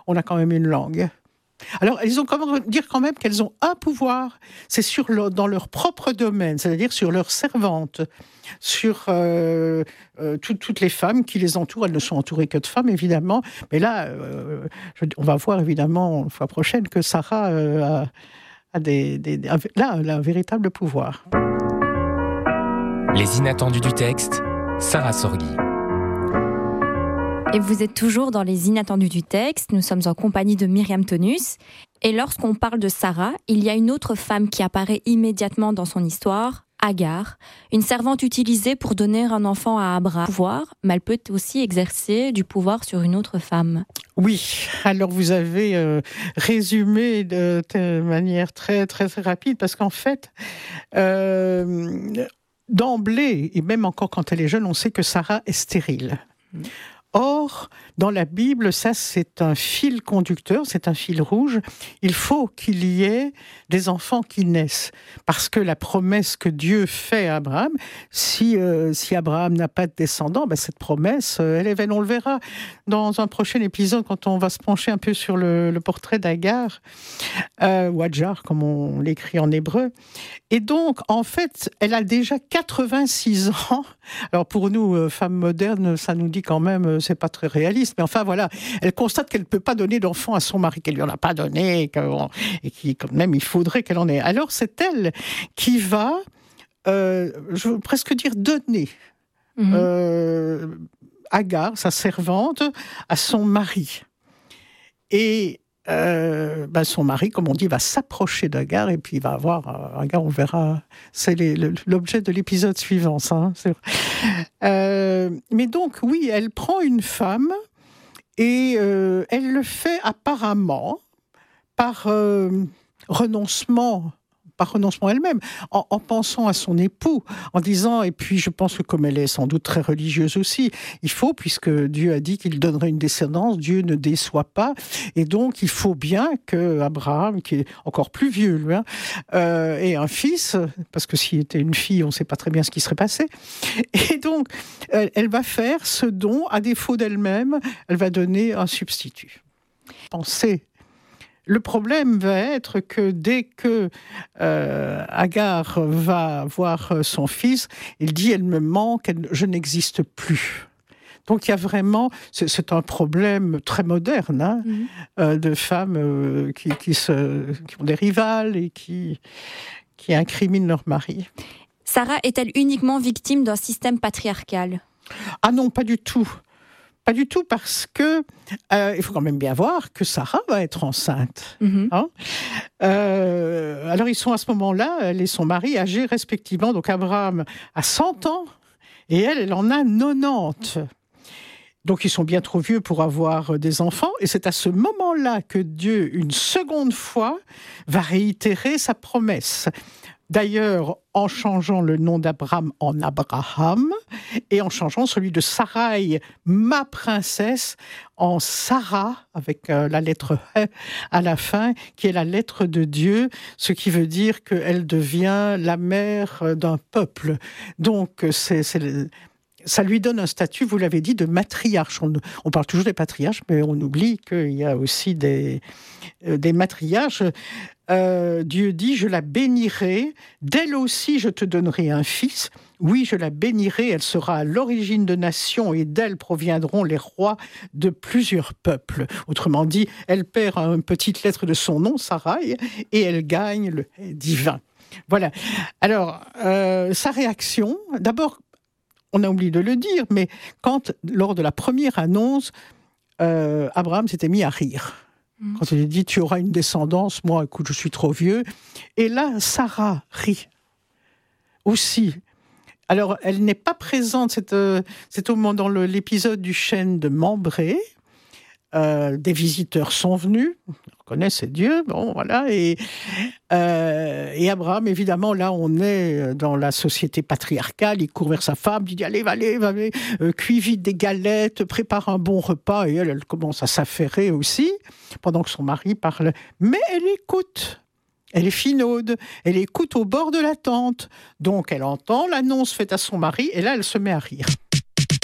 on a quand même une langue. Alors, elles ont comment dire quand même qu'elles ont un pouvoir, c'est dans leur propre domaine, c'est-à-dire sur leurs servantes, sur toutes les femmes qui les entourent. Elles ne sont entourées que de femmes, évidemment. Mais là, on va voir évidemment la fois prochaine que Sarah a un véritable pouvoir. Les inattendus du texte, Sarah Sorghi. Et vous êtes toujours dans les inattendus du texte, nous sommes en compagnie de Myriam Tonus. Et lorsqu'on parle de Sarah, il y a une autre femme qui apparaît immédiatement dans son histoire, Agar, une servante utilisée pour donner un enfant à Abraham. Pouvoir, mais elle peut aussi exercer du pouvoir sur une autre femme. Oui, alors vous avez résumé de manière très, très, très rapide, parce qu'en fait, d'emblée, et même encore quand elle est jeune, on sait que Sarah est stérile. Or, dans la Bible, ça c'est un fil conducteur, c'est un fil rouge. Il faut qu'il y ait des enfants qui naissent. Parce que la promesse que Dieu fait à Abraham, si Abraham n'a pas de descendants, cette promesse, elle est vaine. On le verra dans un prochain épisode quand on va se pencher un peu sur le portrait d'Agar, ou Hajar, comme on l'écrit en hébreu. Et donc, en fait, elle a déjà 86 ans. Alors pour nous, femmes modernes, ça nous dit quand même, c'est pas très réaliste. Mais enfin voilà, elle constate qu'elle ne peut pas donner d'enfant à son mari, qu'elle lui en a pas donné, et qui quand même il faudrait qu'elle en ait. Alors c'est elle qui va, je veux presque dire donner Agar, sa servante, à son mari. Et son mari, comme on dit, va s'approcher d'Agar et puis il va avoir Agar, on verra, c'est l'objet de l'épisode suivant, ça. Hein, c'est vrai. Mais donc, oui, elle prend une femme et elle le fait apparemment par renoncement elle-même, en pensant à son époux, en disant, et puis je pense que comme elle est sans doute très religieuse aussi, il faut, puisque Dieu a dit qu'il donnerait une descendance, Dieu ne déçoit pas, et donc il faut bien que Abraham, qui est encore plus vieux, lui, ait un fils, parce que s'il était une fille, on ne sait pas très bien ce qui serait passé, et donc elle va faire ce don, à défaut d'elle-même, elle va donner un substitut. Pensez. Le problème va être que dès que Agar va voir son fils, il dit « elle me manque, je n'existe plus ». Donc il y a vraiment, c'est un problème très moderne, de femmes qui ont des rivales et qui incriminent leur mari. Sarah est-elle uniquement victime d'un système patriarcal ? Ah non, pas du tout. Pas du tout, parce que il faut quand même bien voir que Sarah va être enceinte. Alors ils sont à ce moment-là, elle et son mari, âgés respectivement. Donc Abraham a 100 ans et elle en a 90. Donc ils sont bien trop vieux pour avoir des enfants. Et c'est à ce moment-là que Dieu, une seconde fois, va réitérer sa promesse. D'ailleurs, en changeant le nom d'Abraham en Abraham, et en changeant celui de Sarai, ma princesse, en Sarah, avec la lettre He à la fin, qui est la lettre de Dieu, ce qui veut dire qu'elle devient la mère d'un peuple. Donc, ça lui donne un statut, vous l'avez dit, de matriarche. On parle toujours des patriarches, mais on oublie qu'il y a aussi des matriarches. Dieu dit « Je la bénirai, d'elle aussi je te donnerai un fils. Oui, je la bénirai, elle sera à l'origine de nations et d'elle proviendront les rois de plusieurs peuples. » Autrement dit, elle perd une petite lettre de son nom, Sarai, et elle gagne le divin. Voilà. Alors, sa réaction, d'abord, on a oublié de le dire, mais lors de la première annonce, Abraham s'était mis à rire. Quand il a dit « tu auras une descendance », moi, écoute, je suis trop vieux. Et là, Sarah rit aussi. Alors, elle n'est pas présente, c'est au moment dans l'épisode du chêne de Mambré. Des visiteurs sont venus, on reconnaît, c'est Dieu, bon, voilà, et Abraham, évidemment, là, on est dans la société patriarcale, il court vers sa femme, il dit « allez, cuis vite des galettes, prépare un bon repas », et elle commence à s'affairer aussi, pendant que son mari parle, mais elle écoute. Elle est finaude, elle écoute au bord de la tente, donc elle entend l'annonce faite à son mari, et là, elle se met à rire.